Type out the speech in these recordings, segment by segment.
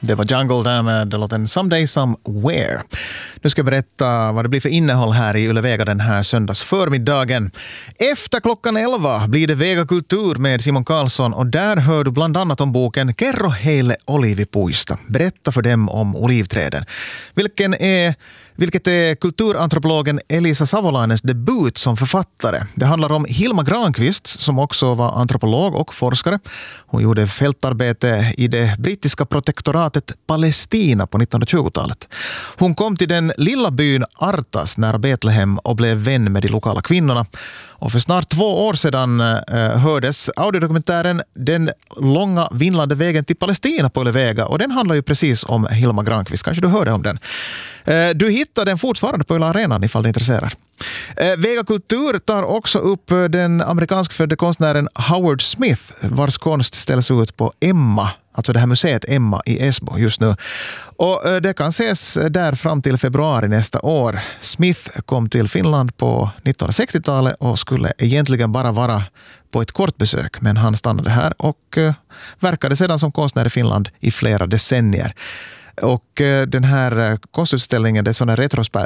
Det var Jungle där med låten Someday Somewhere. Nu ska jag berätta vad det blir för innehåll här i Yle Vega den här söndags förmiddagen. Efter klockan 11 blir det Vega Kultur med Simon Karlsson och där hör du bland annat om boken Kerro heille oliivipuista. Berätta för dem om olivträden. Vilket är kulturantropologen Elisa Savolainens debut som författare. Det handlar om Hilma Granqvist som också var antropolog och forskare. Hon gjorde fältarbete i det brittiska protektoratet Palestina på 1920-talet. Hon kom till den lilla byn Artas nära Betlehem och blev vän med de lokala kvinnorna. Och för snart 2 år sedan hördes audiodokumentären Den långa vinlande vägen till Palestina på Yle Vega. Och den handlar ju precis om Hilma Granqvist. Kanske du hörde om den. Du hittar den fortfarande på Yle Arenan ifall du är intresserad. Vega Kultur tar också upp den amerikanskfödde konstnären Howard Smith vars konst ställs ut på Emma, alltså det här museet Emma i Esbo just nu. Och det kan ses där fram till februari nästa år. Smith kom till Finland på 1960-talet och skulle egentligen bara vara på ett kort besök, men han stannade här och verkade sedan som konstnär i Finland i flera decennier. Och den här konstutställningen, det är sån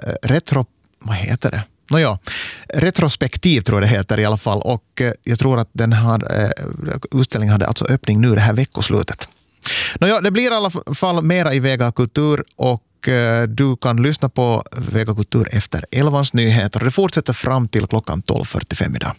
retrospektiv tror jag det heter i alla fall. Och jag tror att den här utställningen hade alltså öppning nu det här veckoslutet. Det blir i alla fall mera i Vega Kultur och du kan lyssna på Vega Kultur efter 11:s nyheter. Det fortsätter fram till klockan 12:45 idag.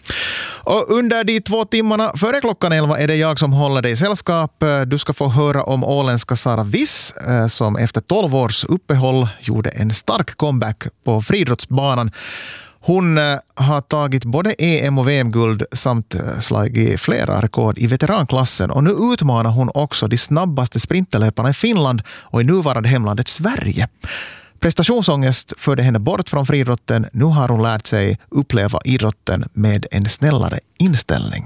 Och under de 2 timmarna före klockan 11 är det jag som håller dig i sällskap. Du ska få höra om åländska Sara Wiss som efter 12 års uppehåll gjorde en stark comeback på friidrottsbanan. Hon har tagit både EM- och VM-guld samt slagit flera rekord i veteranklassen. Och nu utmanar hon också de snabbaste sprinterlöparna i Finland och i nuvarande hemlandet Sverige. Prestationsångest förde henne bort från friidrotten. Nu har hon lärt sig uppleva idrotten med en snällare inställning.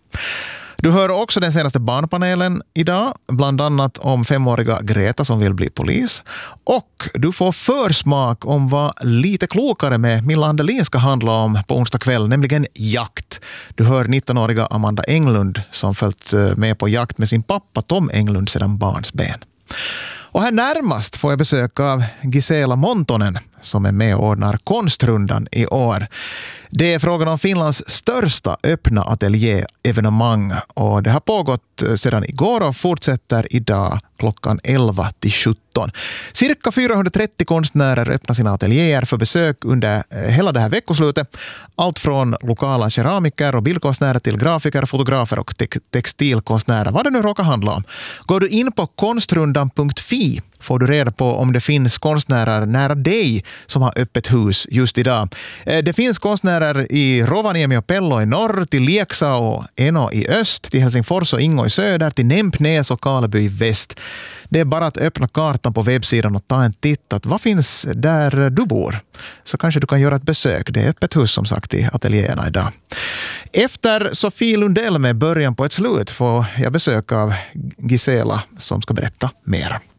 Du hör också den senaste barnpanelen idag, bland annat om 5-åriga Greta som vill bli polis. Och du får försmak om vad lite klokare med Milla Andelin ska handla om på onsdag kväll, nämligen jakt. Du hör 19-åriga Amanda Englund som följt med på jakt med sin pappa Tom Englund sedan barnsben. Och här närmast får jag besök av Gisela Montonen som är med och ordnar konstrundan i år. Det är frågan om Finlands största öppna ateljé-evenemang och det har pågått sedan igår och fortsätter idag klockan 11 till 17. Cirka 430 konstnärer öppnar sina ateljéer för besök under hela det här veckoslutet. Allt från lokala keramiker och bildkonstnärer till grafiker, fotografer och textilkonstnärer. Vad det nu råkar handla om. Går du in på konstrundan.fi får du reda på om det finns konstnärer nära dig som har öppet hus just idag. Det finns konstnärer i Rovaniemi och Pello i norr, till Lieksa och Eno i öst, till Helsingfors och Ingo i söder, till Nempnäs och Kaleby i väst. Det är bara att öppna kartan på webbsidan och ta en titt att vad finns där du bor. Så kanske du kan göra ett besök. Det är öppet hus som sagt i ateljéerna idag. Efter Sofie Lundell med början på ett slut får jag besök av Gisela som ska berätta mer.